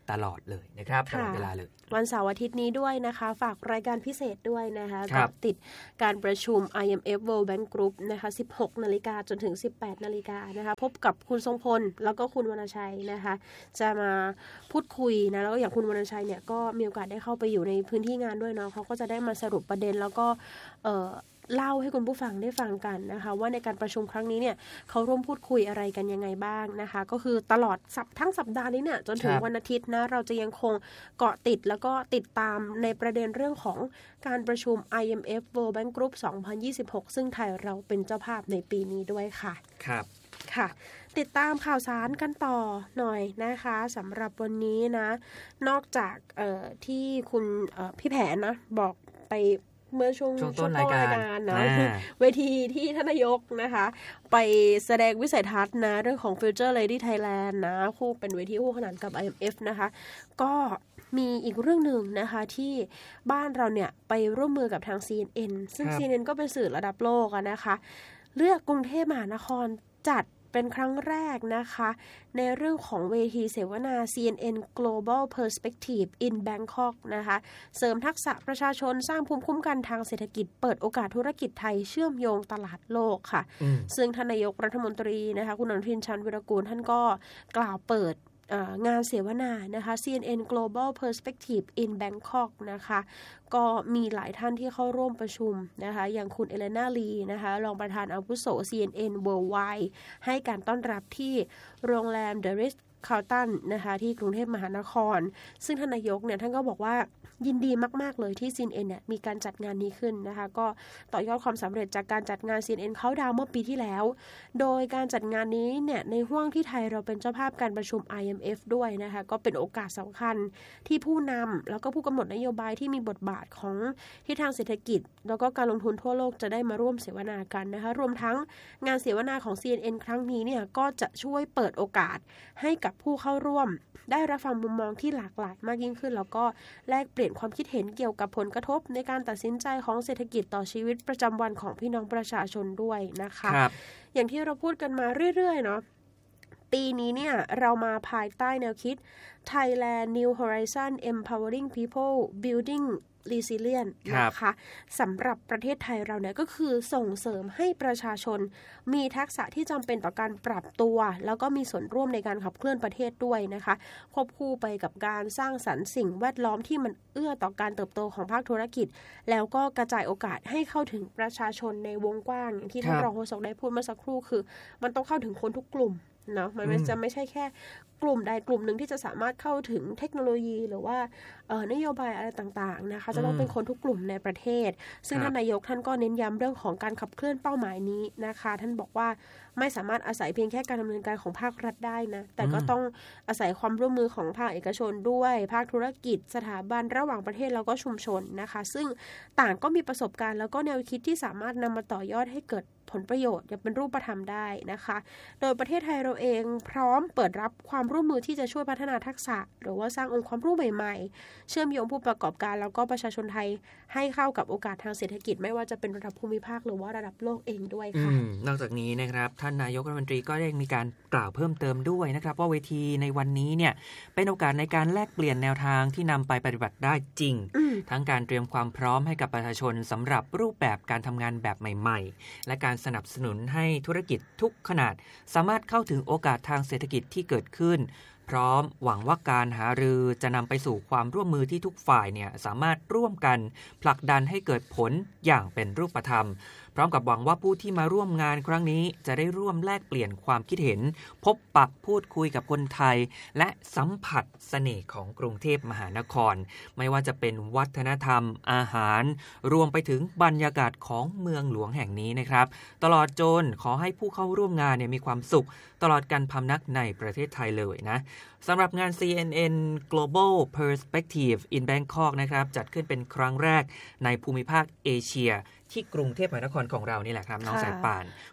ตลอดเลยนะครับตลอดเวลาเลยวันเสาร์อาทิตย์นี้ด้วยนะคะฝากรายการพิเศษด้วยนะคะกับติดการประชุม IMF World Bank Group นะคะ 16 นาฬิกาจนถึง 18 นาฬิกานะคะพบกับคุณทรงพลแล้วก็คุณวรรณชัยนะคะจะมาพูดคุยนะแล้วอย่างคุณวรรณชัยเนี่ยก็มีโอกาสได้เข้าไปอยู่ในพื้นที่งานด้วยเนาะเขาก็จะได้มาสรุปประเด็นแล้วก็เล่าให้คุณผู้ฟังได้ฟังกันนะคะว่าในการประชุมครั้งนี้เนี่ยเขาร่วมพูดคุยอะไรกันยังไงบ้างนะคะก็คือตลอดทั้งสัปดาห์นี้เนี่ยจนถึงวันอาทิตย์นะเราจะยังคงเกาะติดแล้วก็ติดตามในประเด็นเรื่องของการประชุม IMF World Bank Group 2026 ซึ่งไทยเราเป็นเจ้าภาพในปีนี้ด้วยค่ะครับค่ะติดตามข่าวสารกันต่อหน่อยนะคะสำหรับวันนี้นะนอกจากที่คุณพี่แผนนะบอกไปเมื่อช่วงต้นรายการนะเวทีที่ท่านนายกนะคะไปแสดงวิสัยทัศน์นะเรื่องของ Future Lady Thailand นะคู่เป็นเวทีคู่ขนานกับ IMF นะคะก็มีอีกเรื่องหนึ่งนะคะที่บ้านเราเนี่ยไปร่วมมือกับทาง CNN ซึ่ง CNN ก็เป็นสื่อระดับโลกนะคะเลือกกรุงเทพมหานครจัดเป็นครั้งแรกนะคะในเรื่องของเวทีเสวนา CNN Global Perspective in Bangkok นะคะเสริมทักษะประชาชนสร้างภูมิคุ้มกันทางเศรษฐกิจเปิดโอกาสธุรกิจไทยเชื่อมโยงตลาดโลกค่ะซึ่งท่านนายกรัฐมนตรีนะคะคุณอนุทินชาญวิรากูลท่านก็กล่าวเปิดงานเสวนานะคะ CNN Global Perspective in Bangkok นะคะก็มีหลายท่านที่เข้าร่วมประชุมนะคะอย่างคุณเอเลนาลีนะคะรองประธานอาวุโส CNN Worldwide ให้การต้อนรับที่โรงแรม The Ritz-Carlton นะคะที่กรุงเทพมหานครซึ่งท่านนายกเนี่ยท่านก็บอกว่ายินดีมากๆเลยที่ CNN เนี่ยมีการจัดงานนี้ขึ้นนะคะก็ต่อยอดความสำเร็จจากการจัดงาน CNN เข้าดาวเมื่อปีที่แล้วโดยการจัดงานนี้เนี่ยในห่วงที่ไทยเราเป็นเจ้าภาพการประชุม IMF ด้วยนะคะก็เป็นโอกาสสำคัญที่ผู้นำแล้วก็ผู้กำหนดนโยบายที่มีบทบาทของทิศทางเศรษฐกิจแล้วก็การลงทุนทั่วโลกจะได้มาร่วมเสวนากันนะคะรวมทั้งงานเสวนาของ CNN ครั้งนี้เนี่ยก็จะช่วยเปิดโอกาสให้กับผู้เข้าร่วมได้รับฟังมุมมองที่หลากหลายมากยิ่งขึ้นแล้วก็แลกเปลี่ยนความคิดเห็นเกี่ยวกับผลกระทบในการตัดสินใจของเศรษฐกิจต่อชีวิตประจำวันของพี่น้องประชาชนด้วยนะคะอย่างที่เราพูดกันมาเรื่อยๆเนาะปีนี้เนี่ยเรามาภายใต้แนวคิด Thailand New Horizon Empowering People Building Resilience นะคะสำหรับประเทศไทยเราเนี่ยก็คือส่งเสริมให้ประชาชนมีทักษะที่จำเป็นต่อการปรับตัวแล้วก็มีส่วนร่วมในการขับเคลื่อนประเทศด้วยนะคะควบคู่ไปกับการสร้างสรรค์สิ่งแวดล้อมที่มันเอื้อต่อการเติบโตของภาคธุรกิจแล้วก็กระจายโอกาสให้เข้าถึงประชาชนในวงกว้างอย่างที่ท่านรองโฆษกได้พูดเมื่อสักครู่คือมันต้องเข้าถึงคนทุกกลุ่มเนาะมันจะไม่ใช่แค่กลุ่มใดกลุ่มหนึ่งที่จะสามารถเข้าถึงเทคโนโลยีหรือว่านโยบายอะไรต่างๆนะคะจะต้องเป็นคนทุกกลุ่มในประเทศซึ่งท่านนายกท่านก็เน้นย้ำเรื่องของการขับเคลื่อนเป้าหมายนี้นะคะท่านบอกว่าไม่สามารถอาศัยเพียงแค่การดำเนินการของภาครัฐได้นะแต่ก็ต้องอาศัยความร่วมมือของภาคเอกชนด้วยภาคธุรกิจสถาบันระหว่างประเทศแล้วก็ชุมชนนะคะซึ่งต่างก็มีประสบการณ์แล้วก็แนวคิดที่สามารถนำมาต่อยอดให้เกิดผลประโยชน์อย่างเป็นรูปธรรมได้นะคะโดยประเทศไทยเราเองพร้อมเปิดรับความร่วมมือที่จะช่วยพัฒนาทักษะหรือว่าสร้างองค์ความรู้ใหม่ๆเชื่อมโยงผู้ประกอบการแล้วก็ประชาชนไทยให้เข้ากับโอกาสทางเศรษฐกิจไม่ว่าจะเป็นระดับภูมิภาคหรือว่าระดับโลกเองด้วยค่ะนอกจากนี้นะครับท่านนายกรัฐมนตรีก็ได้มีการกล่าวเพิ่มเติมด้วยนะครับว่าเวทีในวันนี้เนี่ยเป็นโอกาสในการแลกเปลี่ยนแนวทางที่นำไปปฏิบัติได้จริงทั้งการเตรียมความพร้อมให้กับประชาชนสำหรับรูปแบบการทำงานแบบใหม่ๆและการสนับสนุนให้ธุรกิจทุกขนาดสามารถเข้าถึงโอกาสทางเศรษฐกิจที่เกิดขึ้นพร้อมหวังว่าการหารือจะนำไปสู่ความร่วมมือที่ทุกฝ่ายเนี่ยสามารถร่วมกันผลักดันให้เกิดผลอย่างเป็นรูปธรรมพร้อมกับหวังว่าผู้ที่มาร่วมงานครั้งนี้จะได้ร่วมแลกเปลี่ยนความคิดเห็นพบปะพูดคุยกับคนไทยและสัมผัสเสน่ห์ของกรุงเทพมหานครไม่ว่าจะเป็นวัฒนธรรมอาหารรวมไปถึงบรรยากาศของเมืองหลวงแห่งนี้นะครับตลอดจนขอให้ผู้เข้าร่วมงานเนี่ยมีความสุขตลอดการพำนักในประเทศไทยเลยนะสำหรับงาน CNN Global Perspective in Bangkok นะครับจัดขึ้นเป็นครั้งแรกในภูมิภาคเอเชียที่กรุงเทพมหานครของเรานี่แหละครับน้องสายป่าน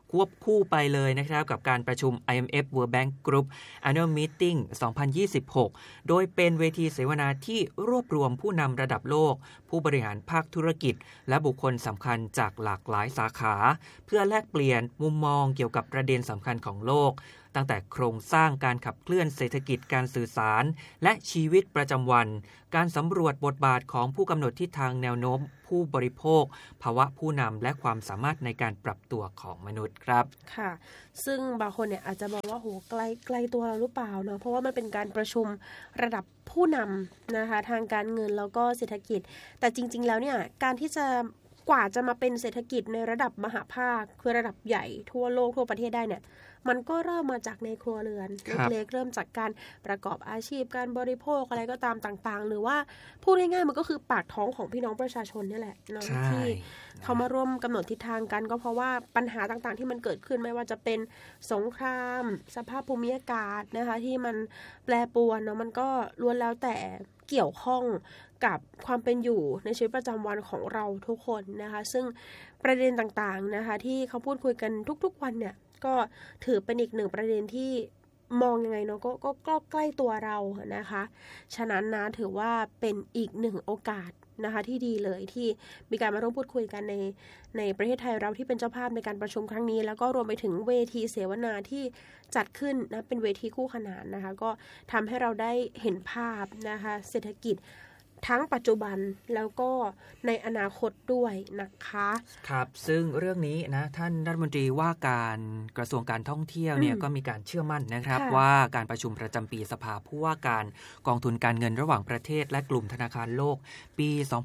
ควบคู่ไปเลยนะครับกับการประชุม IMF World Bank Group Annual Meeting 2026 โดยเป็นเวทีเสวนาที่รวบรวมผู้นำระดับโลกผู้บริหารภาคธุรกิจและบุคคลสำคัญจากหลากหลายสาขาเพื่อแลกเปลี่ยนมุมมองเกี่ยวกับประเด็นสำคัญของโลกตั้งแต่โครงสร้างการขับเคลื่อนเศรษฐกิจการสื่อสารและชีวิตประจำวันการสำรวจบทบาทของผู้กำหนดทิศทางแนวโน้มผู้บริโภคภาวะผู้นำและความสามารถในการปรับตัวของมนุษย์ครับค่ะซึ่งบางคนเนี่ยอาจจะบอกว่าโหไกลตัวเราหรือเปล่าเนาะเพราะว่ามันเป็นการประชุมระดับผู้นำนะคะทางการเงินแล้วก็เศรษฐกิจแต่จริงๆแล้วเนี่ยการที่จะกว่าจะมาเป็นเศรษฐกิจในระดับมหาภาคคือระดับใหญ่ทั่วโลกทั่วประเทศได้เนี่ยมันก็เริ่มมาจากในครัวเรือนเล็กๆเริ่มจากการประกอบอาชีพการบริโภคอะไรก็ตามต่างๆหรือว่าพูดง่ายๆมันก็คือปากท้องของพี่น้องประชาชนนี่แหละเนาะที่เขามาร่วมกำหนดทิศทางกันก็เพราะว่าปัญหาต่างๆที่มันเกิดขึ้นไม่ว่าจะเป็นสงครามสภาพภูมิอากาศนะคะที่มันแปรปรวนเนาะมันก็ล้วนแล้วแต่เกี่ยวข้องกับความเป็นอยู่ในชีวิตประจำวันของเราทุกคนนะคะซึ่งประเด็นต่างๆนะคะที่เขาพูดคุยกันทุกๆวันเนี่ยก็ถือเป็นอีกหนึ่งประเด็นที่มองยังไงเนาะก็ใกล้ตัวเรานะคะฉะนั้นนะถือว่าเป็นอีกหนึ่งโอกาสนะคะที่ดีเลยที่มีการมาร่วมพูดคุยกันในประเทศไทยเราที่เป็นเจ้าภาพในการประชุมครั้งนี้แล้วก็รวมไปถึงเวทีเสวนาที่จัดขึ้นนะเป็นเวทีคู่ขนานนะคะก็ทำให้เราได้เห็นภาพนะคะเศรษฐกิจทั้งปัจจุบันแล้วก็ในอนาคตด้วยนะคะครับซึ่งเรื่องนี้นะท่านรัฐมนตรีว่าการกระทรวงการท่องเที่ยวเนี่ยก็มีการเชื่อมั่นนะครับว่าการประชุมประจำปีสภาผู้ว่าการกองทุนการเงินระหว่างประเทศและกลุ่มธนาคารโลกปี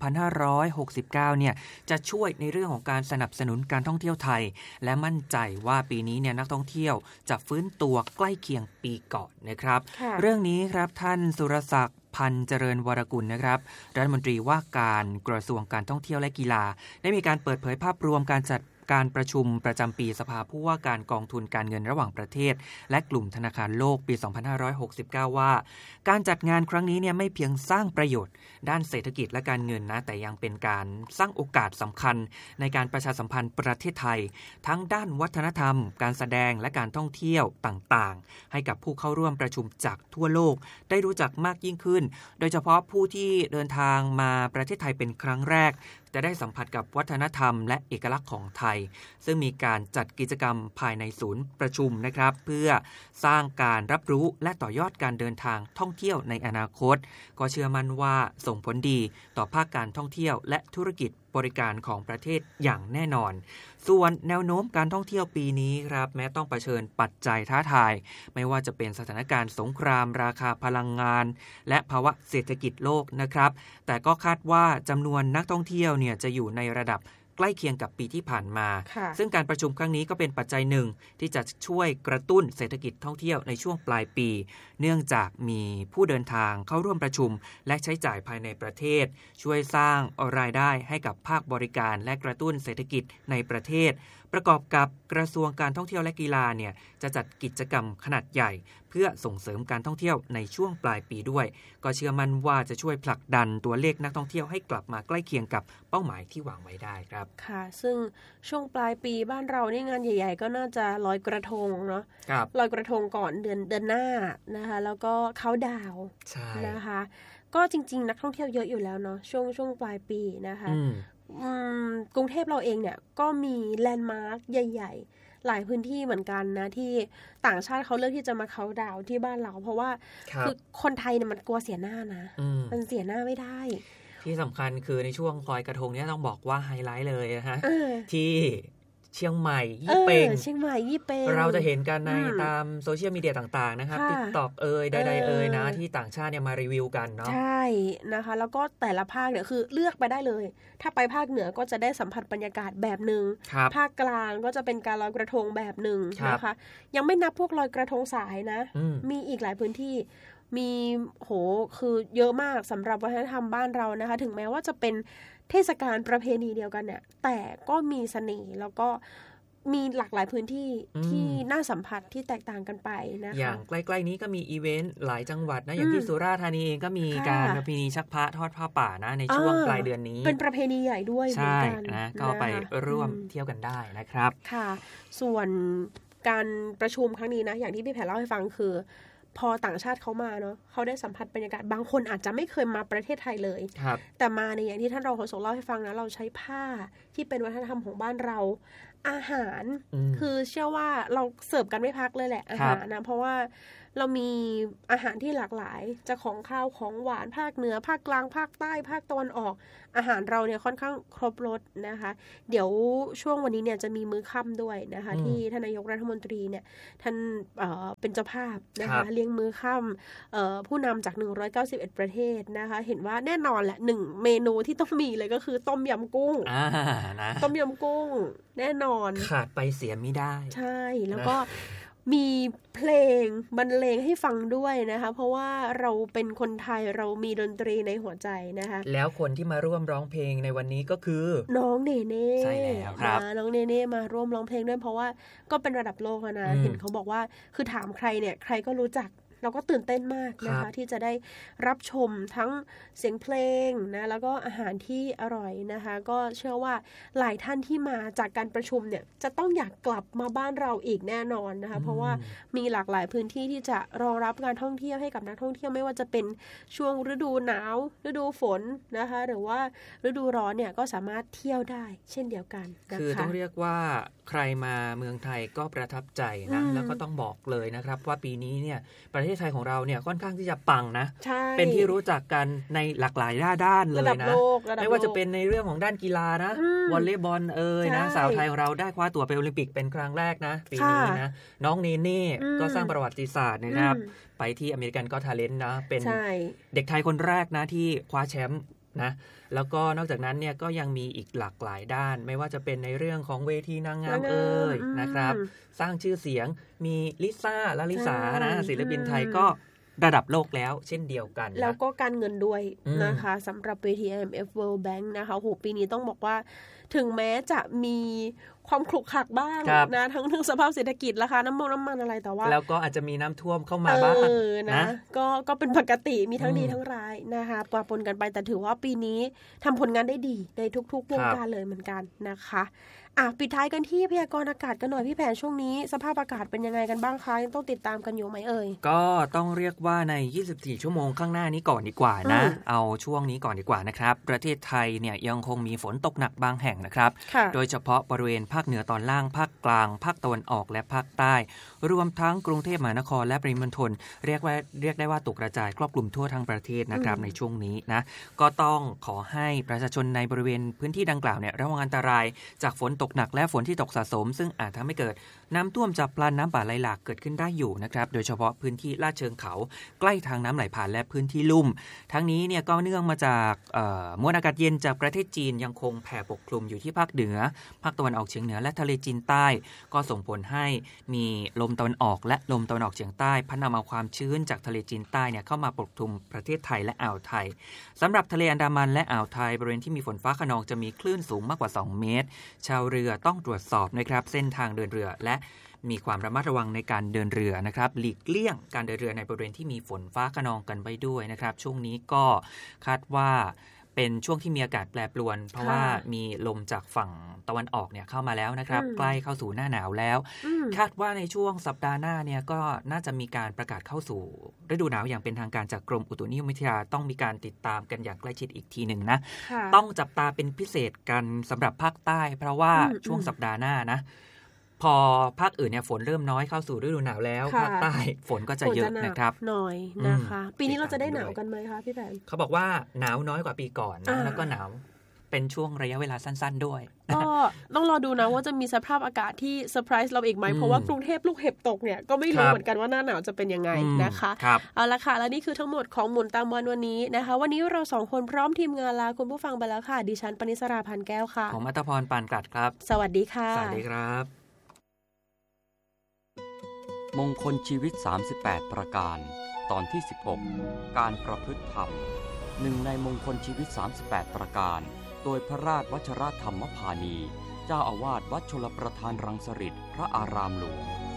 2569 เนี่ยจะช่วยในเรื่องของการสนับสนุนการท่องเที่ยวไทยและมั่นใจว่าปีนี้เนี่ยนักท่องเที่ยวจะฟื้นตัวใกล้เคียงปีก่อนนะครับเรื่องนี้ครับท่านสุรศักดิ์พันเจริญวรกุลนะครับรัฐมนตรีว่าการกระทรวงการท่องเที่ยวและกีฬาได้มีการเปิดเผยภาพรวมการจัดการประชุมประจำปีสภาผู้ว่าการกองทุนการเงินระหว่างประเทศและกลุ่มธนาคารโลกปี 2569 ว่าการจัดงานครั้งนี้เนี่ยไม่เพียงสร้างประโยชน์ด้านเศรษฐกิจและการเงินนะแต่ยังเป็นการสร้างโอกาสสำคัญในการประชาสัมพันธ์ประเทศไทยทั้งด้านวัฒนธรรมการแสดงและการท่องเที่ยวต่างๆให้กับผู้เข้าร่วมประชุมจากทั่วโลกได้รู้จักมากยิ่งขึ้นโดยเฉพาะผู้ที่เดินทางมาประเทศไทยเป็นครั้งแรกจะได้สัมผัสกับวัฒนธรรมและเอกลักษณ์ของไทยซึ่งมีการจัดกิจกรรมภายในศูนย์ประชุมนะครับเพื่อสร้างการรับรู้และต่อยอดการเดินทางท่องเที่ยวในอนาคตก็เชื่อมั่นว่าส่งผลดีต่อภาคการท่องเที่ยวและธุรกิจบริการของประเทศอย่างแน่นอนส่วนแนวโน้มการท่องเที่ยวปีนี้ครับแม้ต้องเผชิญปัจจัยท้าทายไม่ว่าจะเป็นสถานการณ์สงครามราคาพลังงานและภาวะเศรษฐกิจโลกนะครับแต่ก็คาดว่าจำนวนนักท่องเที่ยวเนี่ยจะอยู่ในระดับใกล้เคียงกับปีที่ผ่านมาซึ่งการประชุมครั้งนี้ก็เป็นปัจจัยหนึ่งที่จะช่วยกระตุ้นเศรษฐกิจท่องเที่ยวในช่วงปลายปีเนื่องจากมีผู้เดินทางเข้าร่วมประชุมและใช้จ่ายภายในประเทศช่วยสร้างรายได้ให้กับภาคบริการและกระตุ้นเศรษฐกิจในประเทศประกอบกับกระทรวงการท่องเที่ยวและกีฬาเนี่ยจะจัดกิจกรรมขนาดใหญ่เพื่อส่งเสริมการท่องเที่ยวในช่วงปลายปีด้วยก็เชื่อมั่นว่าจะช่วยผลักดันตัวเลขนักท่องเที่ยวให้กลับมาใกล้เคียงกับเป้าหมายที่วางไว้ได้ครับค่ะซึ่งช่วงปลายปีบ้านเรานี่งานใหญ่ๆก็น่าจะลอยกระทงเนาะลอยกระทงก่อนเดือนหน้านะคะแล้วก็เขาดาวนะคะก็จริงๆนักท่องเที่ยวเยอะอยู่แล้วเนาะช่วงปลายปีนะคะกรุงเทพเราเองเนี่ยก็มีแลนด์มาร์คใหญ่ๆหลายพื้นที่เหมือนกันนะที่ต่างชาติเขาเลือกที่จะมาเขาดาวที่บ้านเราเพราะว่าคือคนไทยเนี่ยมันกลัวเสียหน้านะมันเสียหน้าไม่ได้ที่สำคัญคือในช่วงลอยกระทงเนี่ยต้องบอกว่าไฮไลท์เลยนะฮะที่เชียงใหม่ยี่เป่งเชียงใหม่ยี่เป่งเราจะเห็นกันในตามโซเชียลมีเดียต่างๆนะครับ TikTok ใดๆนะที่ต่างชาติเนี่ยมารีวิวกันเนาะใช่นะคะแล้วก็แต่ละภาคเนี่ยคือเลือกไปได้เลยถ้าไปภาคเหนือก็จะได้สัมผัสบรรยากาศแบบนึงภาคกลางก็จะเป็นการลอยกระทงแบบนึงนะคะยังไม่นับพวกลอยกระทงสายนะมีอีกหลายพื้นที่มีคือเยอะมากสำหรับวัฒนธรรมบ้านเรานะคะถึงแม้ว่าจะเป็นเทศกาลประเพณีเดียวกันเนี่ยแต่ก็มีเสน่ห์แล้วก็มีหลากหลายพื้นที่ที่น่าสัมผัสที่แตกต่างกันไปนะคะอย่างใกล้ๆนี้ก็มีอีเวนต์หลายจังหวัดนะอย่างที่สุราษฎร์ธานีเองก็มีการประเพณีชักพระทอดผ้าป่านะในช่วงปลายเดือนนี้เป็นประเพณีใหญ่ด้วยเหมือนกันนะก็ไปร่วมเที่ยวกันได้นะครับค่ะส่วนการประชุมครั้งนี้นะอย่างที่พี่แพรเล่าให้ฟังคือพอต่างชาติเขามาเนาะเขาได้สัมผัสบรรยากาศบางคนอาจจะไม่เคยมาประเทศไทยเลยแต่มาในอย่างที่ท่านรองโฆษกเล่าให้ฟังนะเราใช้ผ้าที่เป็นวัฒนธรรมของบ้านเราอาหารคือเชื่อว่าเราเสิร์ฟกันไม่พักเลยแหละอาหารนะเพราะว่าเรามีอาหารที่หลากหลายจะของข้าวของหวานภาคเหนือภาคกลางภาคใต้ภาคตะวันออกอาหารเราเนี่ยค่อนข้างครบรสนะคะเดี๋ยวช่วงวันนี้เนี่ยจะมีมื้อค่ำด้วยนะคะที่ท่านนายกรัฐมนตรีเนี่ยท่านเป็นเจ้าภาพนะคะเลี้ยงมื้อค่ำผู้นำจาก191ประเทศนะคะเห็นว่าแน่นอนแหละ1เมนูที่ต้องมีเลยก็คือต้มยำกุ้งต้มยำกุ้งแน่นอนขาดไปเสียไม่ได้ใช่แล้วก็มีเพลงบรรเลงให้ฟังด้วยนะคะเพราะว่าเราเป็นคนไทยเรามีดนตรีในหัวใจนะคะแล้วคนที่มาร่วมร้องเพลงในวันนี้ก็คือน้องเนเน่ใช่แล้วครับน้องเนเน่มาร่วมร้องเพลงด้วยเพราะว่าก็เป็นระดับโลกนะเห็นเขาบอกว่าคือถามใครเนี่ยใครก็รู้จักเราก็ตื่นเต้นมากนะคะที่จะได้รับชมทั้งเสียงเพลงนะแล้วก็อาหารที่อร่อยนะคะก็เชื่อว่าหลายท่านที่มาจากการประชุมเนี่ยจะต้องอยากกลับมาบ้านเราอีกแน่นอนนะคะเพราะว่ามีหลากหลายพื้นที่ที่จะรองรับการท่องเที่ยวให้กับนักท่องเที่ยวไม่ว่าจะเป็นช่วงฤดูหนาวฤดูฝนนะคะหรือว่าฤดูร้อนเนี่ยก็สามารถเที่ยวได้เช่นเดียวกันนะคะคือต้องเรียกว่าใครมาเมืองไทยก็ประทับใจนะแล้วก็ต้องบอกเลยนะครับว่าปีนี้เนี่ยประเทศไทยของเราเนี่ยค่อนข้างที่จะปังนะเป็นที่รู้จักกันในหลากหลายด้านเลยนะไม่ว่าจะเป็นในเรื่องของด้านกีฬานะวอลเลย์บอลนะสาวไทยของเราได้คว้าตั๋วไปโอลิมปิกเป็นครั้งแรกนะปีนี้นะน้องเนเน่ก็สร้างประวัติศาสตร์นะครับไปที่อเมริกันก็ทาเลนต์นะเป็นเด็กไทยคนแรกนะที่คว้าแชมป์นะแล้วก็นอกจากนั้นเนี่ยก็ยังมีอีกหลากหลายด้านไม่ว่าจะเป็นในเรื่องของเวทีนางงามนะครับสร้างชื่อเสียงมีลิซ่าและลิสานะศิลปินไทยก็ระดับโลกแล้วเช่นเดียวกันแล้วก็การเงินด้วยนะคะสำหรับเวที IMF World Bank นะคะโหปีนี้ต้องบอกว่าถึงแม้จะมีความขรุขระบ้างนะทั้งสภาพเศรษฐกิจราคาน้ำมันอะไรแต่ว่าแล้วก็อาจจะมีน้ำท่วมเข้ามาบ้างนะก็เป็นปกติมีทั้งดีทั้งร้ายนะคะปะปนกันไปแต่ถือว่าปีนี้ทำผลงานได้ดีในทุกๆวงการเลยเหมือนกันนะคะปิดท้ายกันที่พยากรณ์อากาศกันหน่อยพี่แผนช่วงนี้สภาพอากาศเป็นยังไงกันบ้างคะยังต้องติดตามกันอยู่ไหมก็ต้องเรียกว่าใน24ชั่วโมงข้างหน้านี้ก่อนดีกว่านะเอาช่วงนี้ก่อนดีกว่านะครับประเทศไทยเนี่ยยังคงมีฝนตกหนักบางแห่งนะครับโดยเฉพาะบริเวณภาคเหนือตอนล่างภาคกลางภาคตะวันออกและภาคใต้รวมทั้งกรุงเทพมหานครและปริมณฑลเรียกได้ว่าตกกระจายครอบคลุมทั่วทั้งประเทศนะครับในช่วงนี้นะก็ต้องขอให้ประชาชนในบริเวณพื้นที่ดังกล่าวเนี่ยระวังอันตรายจากฝนตกหนักและฝนที่ตกสะสมซึ่งอาจทำให้เกิดน้ำท่วมฉับพลันน้ำป่าไหลหลากเกิดขึ้นได้อยู่นะครับโดยเฉพาะพื้นที่ลาดเชิงเขาใกล้ทางน้ำไหลผ่านและพื้นที่ลุ่มทั้งนี้เนี่ยก็เนื่องมาจากมวลอากาศเย็นจากประเทศจีนยังคงแผ่ปกคลุมอยู่ที่ภาคเหนือภาคตะวันออกเฉียงเหนือและทะเลจีนใต้ก็ส่งผลให้มีลมตะวันออกและลมตะวันออกเฉียงใต้พัดนำเอาความชื้นจากทะเลจีนใต้เนี่ยเข้ามาปกคลุมประเทศไทยและอ่าวไทยสำหรับทะเลอันดามันและอ่าวไทยบริเวณที่มีฝนฟ้าคะนองจะมีคลื่นสูงมากกว่า2เมตรชาวเรือต้องตรวจสอบนะครับเส้นทางเดินเรือและมีความระมัดระวังในการเดินเรือนะครับหลีกเลี่ยงการเดินเรือในบริเวณที่มีฝนฟ้าคะนองกันไปด้วยนะครับช่วงนี้ก็คาดว่าเป็นช่วงที่มีอากาศแปรปรวนเพราะว่ามีลมจากฝั่งตะวันออกเนี่ยเข้ามาแล้วนะครับใกล้เข้าสู่หน้าหนาวแล้วคาดว่าในช่วงสัปดาห์หน้าเนี่ยก็น่าจะมีการประกาศเข้าสู่ฤดูหนาวอย่างเป็นทางการจากกรมอุตุนิยมวิทยาต้องมีการติดตามกันอย่างใกล้ชิดอีกทีหนึ่งนะต้องจับตาเป็นพิเศษกันสำหรับภาคใต้เพราะว่าช่วงสัปดาห์หน้านะพอภาคอื่นเนี่ยฝนเริ่มน้อยเข้าสู่ฤดูหนาวแล้วภาคใต้ฝนก็จะเยอะนะครับน้อยนะคะปีนี้เราจะได้หนาวกันไหมคะพี่แพนเขาบอกว่าหนาวน้อยกว่าปีก่อนนะแล้วก็หนาวเป็นช่วงระยะเวลาสั้นๆด้วยก็ต้องรอดูนะว่าจะมีสภาพอากาศที่เซอร์ไพรส์เราอีกไหมเพราะว่ากรุงเทพลูกเห็บตกเนี่ยก็ไม่รู้เหมือนกันว่าหน้าหนาวจะเป็นยังไงนะคะเอาละค่ะและนี่คือทั้งหมดของหมุนตามวันนี้นะคะวันนี้เรา2คนพร้อมทีมงานลาคุณผู้ฟังไปแล้วค่ะดิฉันปณิสราพันแก้วค่ะผมอัตภพรปานกลัดครับสวัสดีค่ะสวัสดีครับมงคลชีวิต38ประการตอนที่16การประพฤติธรรมหนึ่งในมงคลชีวิต38ประการโดยพระราชวชรธรรมพานีเจ้าอาวาสวัดชลประทานรังสฤษฎ์พระอารามหลวง